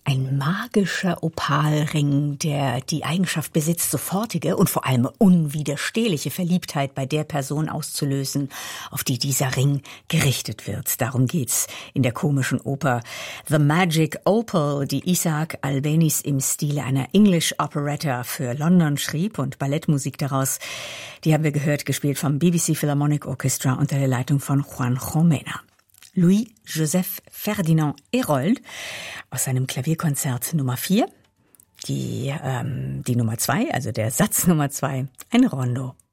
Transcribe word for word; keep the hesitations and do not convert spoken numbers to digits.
Ein magischer Opalring, der die Eigenschaft besitzt, sofortige und vor allem unwiderstehliche Verliebtheit bei der Person auszulösen, auf die dieser Ring gerichtet wird. Darum geht's in der komischen Oper The Magic Opal, die Isaac Albéniz im Stile einer English Operetta für London schrieb und Ballettmusik daraus. Die haben wir gehört, gespielt vom B B C Philharmonic Orchestra unter der Leitung von Juan Jomena. Louis-Joseph Ferdinand Herold aus seinem Klavierkonzert Nummer vier, die, ähm, die Nummer zwei, also der Satz Nummer zwei, ein Rondo.